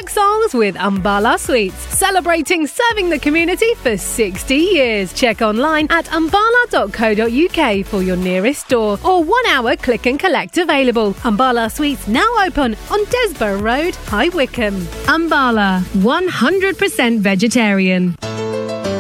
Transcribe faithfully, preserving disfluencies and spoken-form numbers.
folk songs with Umbala Sweets, celebrating serving the community for sixty years. Check online at umbala dot co dot uk for your nearest store or one hour click and collect available. Umbala Sweets now open on Desborough Road, High Wycombe. Umbala, one hundred percent vegetarian.